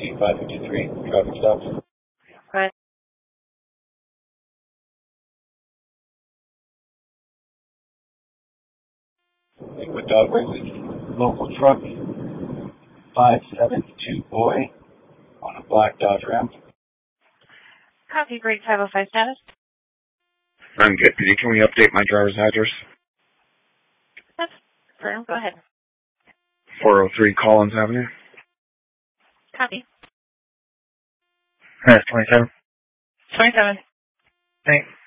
MPD 553, traffic stop. Right. Liquid Dogway with local truck 572 boy on a black Dodge Ram. Copy, Great 505 status. I'm good, PD. Can we update my driver's address? Yes, sir. Go ahead. 403 Collins Avenue. Copy. That's 27. 27. Thanks.